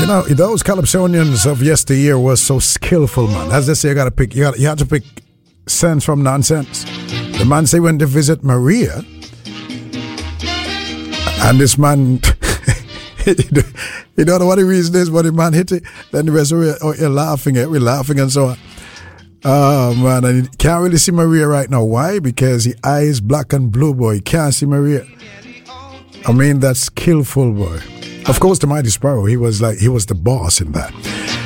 You know, those Calypsonians of yesteryear were so skillful, man. As they say, you had to pick sense from nonsense. The man say he went to visit Maria, and this man, you don't know what the reason is, but the man hit it. Then the rest of it, you're laughing at, we're laughing and so on. Oh man, and you can't really see Maria right now. Why? Because his eyes black and blue, boy. You can't see Maria. I mean, that's skillful, boy. Of course, the Mighty Sparrow, he was the boss in that.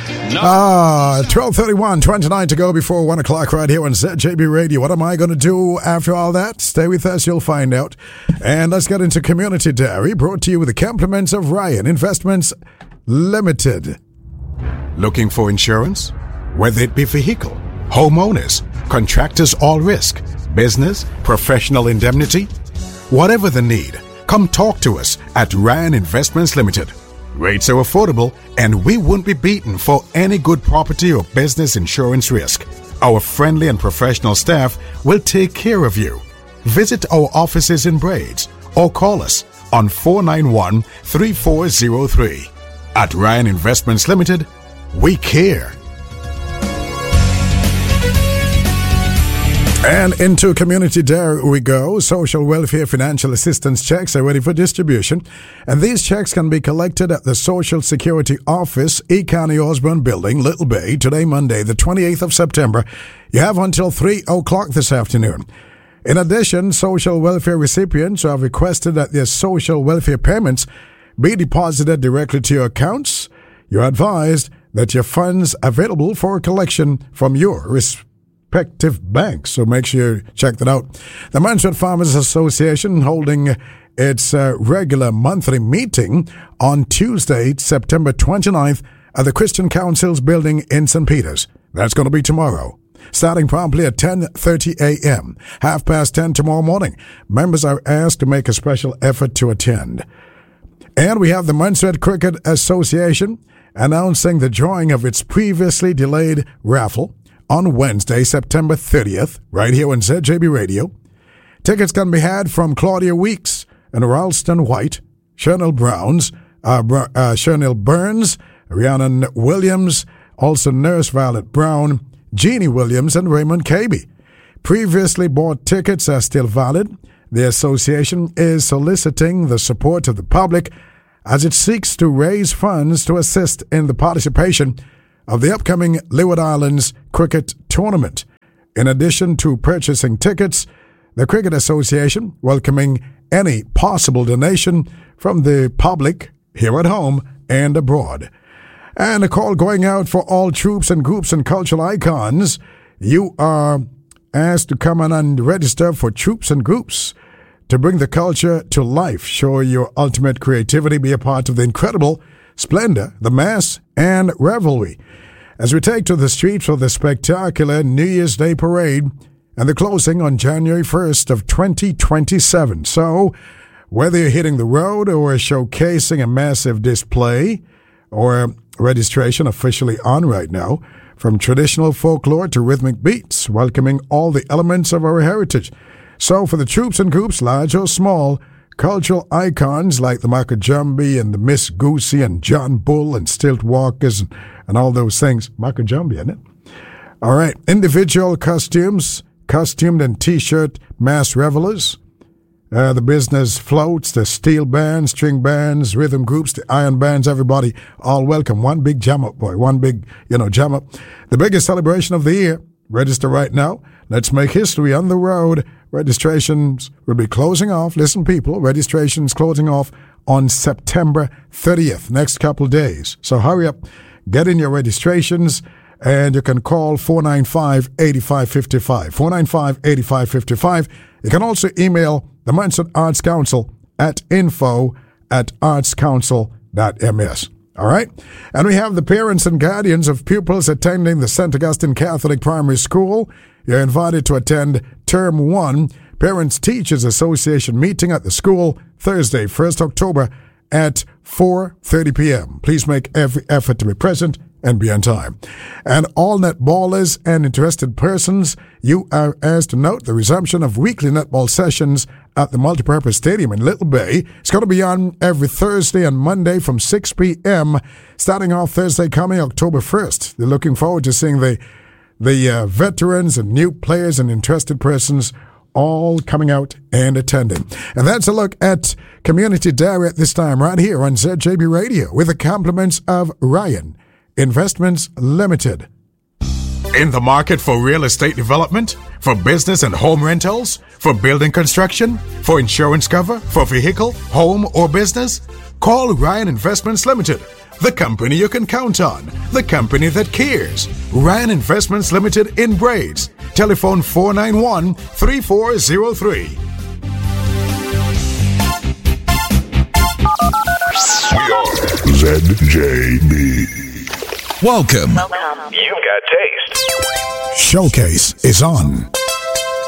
12:31, 29 to go before 1 o'clock right here on ZJB Radio. What am I going to do after all that? Stay with us, you'll find out. And let's get into Community Diary, brought to you with the compliments of Ryan Investments Limited. Looking for insurance? Whether it be vehicle, homeowners, contractors all risk, business, professional indemnity, whatever the need, come talk to us at Ryan Investments Limited. Rates are affordable and we won't be beaten for any good property or business insurance risk. Our friendly and professional staff will take care of you. Visit our offices in Braids or call us on 491-3403. At Ryan Investments Limited, we care. And into Community Dare we go. Social welfare financial assistance checks are ready for distribution. And these checks can be collected at the Social Security Office, E. County Osborne Building, Little Bay, today, Monday, the 28th of September. You have until 3 o'clock this afternoon. In addition, social welfare recipients who have requested that their social welfare payments be deposited directly to your accounts, you're advised that your funds available for collection from your respective banks. So make sure you check that out. The Mansfield Farmers Association holding its regular monthly meeting on Tuesday, September 29th at the Christian Council's building in St. Peter's. That's going to be tomorrow, starting promptly at 10:30 a.m., 10:30 tomorrow morning. Members are asked to make a special effort to attend. And we have the Mansfield Cricket Association announcing the drawing of its previously delayed raffle on Wednesday, September 30th, right here on ZJB Radio. Tickets can be had from Claudia Weeks and Ralston White, Shernell Burns, Rhiannon Williams, also Nurse Violet Brown, Jeannie Williams, and Raymond Caby. Previously bought tickets are still valid. The association is soliciting the support of the public as it seeks to raise funds to assist in the participation of the upcoming Leeward Islands Cricket Tournament. In addition to purchasing tickets, the Cricket Association welcoming any possible donation from the public here at home and abroad. And a call going out for all troops and groups and cultural icons. You are asked to come on and register for troops and groups to bring the culture to life. Show your ultimate creativity. Be a part of the incredible splendor, the mass, and revelry as we take to the streets for the spectacular New Year's Day parade and the closing on January 1st of 2027. So, whether you're hitting the road or showcasing a massive display or registration officially on right now, from traditional folklore to rhythmic beats, welcoming all the elements of our heritage. So, for the troops and groups, large or small, cultural icons like the Makajumbi and the Miss Goosey and John Bull and Stilt Walkers and all those things. Makajumbi, isn't it? All right. Individual costumes, costumed and T-shirt mass revelers, the business floats, the steel bands, string bands, rhythm groups, the iron bands, everybody, all welcome. One big jam up, boy. One big, jam up. The biggest celebration of the year. Register right now. Let's make history on the road. Registrations will be closing off. Listen, people, registrations closing off on September 30th, next couple of days. So hurry up, get in your registrations, and you can call 495-8555. 495-8555. You can also email the Mansfield Arts Council at info@artscouncil.ms. All right? And we have the parents and guardians of pupils attending the St. Augustine Catholic Primary School. You're invited to attend Term 1 Parents-Teachers Association meeting at the school Thursday, 1st October at 4:30 p.m. Please make every effort to be present and be on time. And all netballers and interested persons, you are asked to note the resumption of weekly netball sessions at the Multipurpose Stadium in Little Bay. It's going to be on every Thursday and Monday from 6 p.m., starting off Thursday coming October 1st. They're looking forward to seeing the veterans and new players and interested persons all coming out and attending. And that's a look at Community Dairy at this time right here on ZJB Radio with the compliments of Ryan Investments Limited. In the market for real estate development, for business and home rentals, for building construction, for insurance cover, for vehicle, home, or business? Call Ryan Investments Limited, the company you can count on, the company that cares. Ryan Investments Limited in Braids. Telephone 491-3403. We are ZJB. Welcome. You've got taste. Showcase is on.